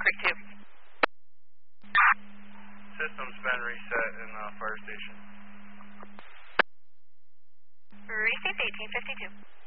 Creek 2. System's been reset in fire station. Received 1852.